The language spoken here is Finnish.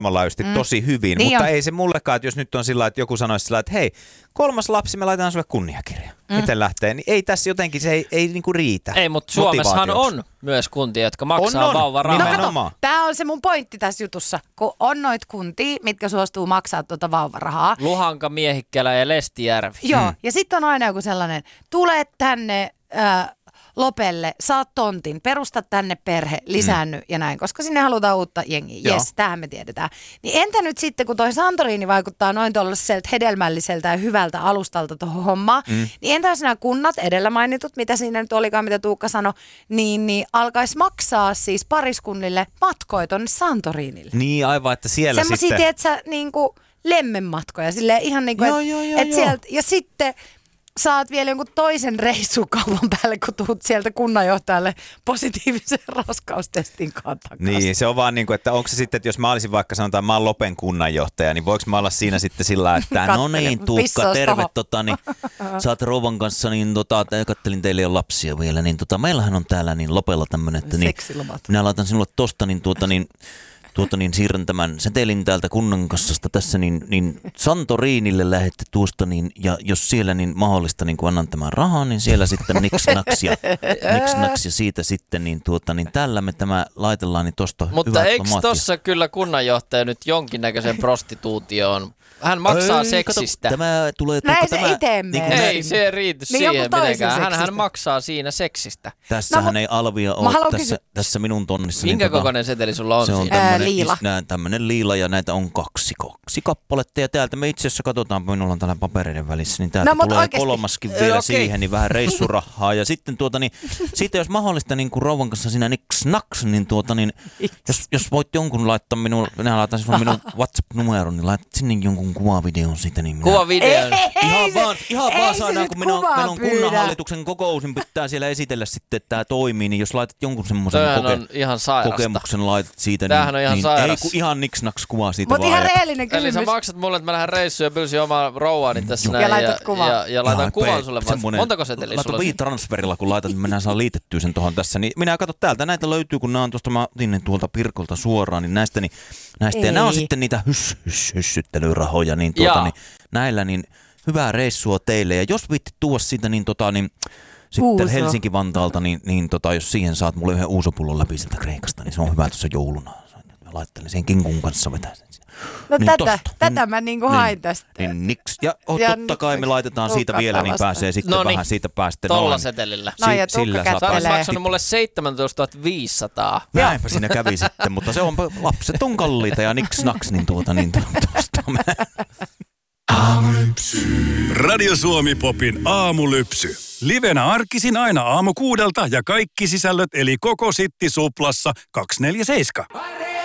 maailmanlaajuisesti tosi hyvin, Niin mutta on. ei se mullekaan, että jos nyt on sillä, että joku sanoisi sillä, että hei, 3. lapsi, me laitetaan sulle kunniakirja. Miten lähtee? Niin ei tässä jotenkin, se ei niinku riitä. Ei, mutta Suomessahan on myös kuntia, jotka maksaa On. vauvarahaa. Nimenomaan. Tämä on se mun pointti tässä jutussa, kun on noit kuntia, mitkä suostuu maksaa tuota vauvarahaa. Luhanka, Miehikkälä ja Lestijärvi. Joo, ja sitten on aina joku sellainen, tule tänne Lopelle, saat tontin, perusta tänne perhe, lisäänny ja näin, koska sinne halutaan uutta jengiä. Jes, tähän me tiedetään. Niin entä nyt sitten, kun toi Santorini vaikuttaa noin tuollaiselta hedelmälliseltä ja hyvältä alustalta tuohon hommaan, niin entä jos nämä kunnat, edellä mainitut, mitä siinä nyt olikaan, mitä Tuukka sanoi, niin alkaisi maksaa siis pariskunnille matkoja tonne Santorinille. Niin aivan, että siellä semmoisia, sitten. tiedätkö, niinku lemmenmatkoja, silleen ihan niinku, että sieltä, ja sitten saat vielä jonkun toisen reissukaupan päälle, kun tuut sieltä kunnanjohtajalle positiivisen raskaustestin kanssa. Niin, se on vaan niin kuin, että onko se sitten, että jos mä olisin vaikka sanotaan, mä oon Lopen kunnanjohtaja, niin voiko mä olla siinä sitten sillä, että no niin, Tuukka, terve, sä oot rouvan kanssa, niin kattelin teille jo lapsia vielä, niin meillähän on täällä niin Lopella tämmönen, että niin, minä laitan sinulle tosta, niin siirrän tämän setelin täältä kunnan kassasta tässä, niin Santorinille lähette tuosta, niin, ja jos siellä niin mahdollista niin kun annan tämän rahan, niin siellä sitten niks-naks ja siitä sitten, niin tällä me tämä laitellaan, niin tosta mutta hyvät eikö lomat. tossa kyllä kunnanjohtaja nyt jonkinnäköisen prostituutioon? Hän maksaa seksistä. Tämä tulee, näin se itse menee. Ei se riity Niin siihen joku toisen mitenkään. Hän seksistä. maksaa siinä seksistä. Tässähän ei alvia ole kysyä. tässä minun tonnissa. Minkä niin kokoinen seteli sulla on se on siinä? Liila. Tämmöinen liila ja näitä on kaksi kappaletta ja täältä me itse asiassa katsotaan, minulla on täällä papereiden välissä, niin täältä tulee oikeasti. kolmaskin vielä siihen, niin vähän reissurahaa ja sitten siitä jos mahdollista niin kuin rouvan kanssa siinä niks-naks, niin jos voit jonkun laittaa minulle, minä laitan sinulle minun WhatsApp-numeron, niin laitat sinne jonkun kuvavideon siitä, niin Kuvavideon. Ihan vaan saadaan, kun meillä on pyydä. kunnanhallituksen kokous, niin pitää siellä esitellä sitten, että tämä toimii, niin jos laitat jonkun semmoisen Tämähän on ihan sairasta. kokemuksen laitat siitä, Tämähän on ihan niin sairas. ei kun ihan niks-naks kuvaa siitä Mutta vaan. ihan ja- reellinen Eli kysymys. sä maksat mulle, että mä lähden reissuun ja pyysin omaa rouvaani tässä näin. Ja laitat kuvan. Ja laitan Ihan kuvan sulle. semmonen- Montako seteliä Laita sulla on? transferilla, kun laitat, niin minä saan liitettyä sen tuohon tässä. Niin minä katson täältä, näitä löytyy, kun nämä on tuosta, mä otin ne tuolta Pirkolta suoraan, niin näistä ja nämä on sitten niitä hyssyttelyrahoja, niin niin näillä niin hyvää reissua teille. Ja jos viittit tuoda siitä, niin sitten Uuso. Helsinki-Vantaalta, niin jos siihen saat mulle yhden uusopullon läpi sieltä Kreikasta, niin se on hyvä tuossa jouluna. Mä laittelen sen kinkun kanssa vetää sen. No Niin tätä mä niinku hain tästä. Niin niks. Ja Ja totta kai me niks. laitetaan siitä Tuukka vielä, niin vastaan. pääsee sitten Noniin. vähän siitä päästä. Tolla setelillä. No ja sillä Tuukka saa Sä olet kättelee. maksanut mulle 17 500. Näinpä siinä kävi sitten, mutta se on, lapset on kalliita ja niks-naks, niin tosta me. Radio Suomi Popin aamulypsy. Livenä arkisin aina aamu 6 ja kaikki sisällöt eli koko Sitti Suplassa 247.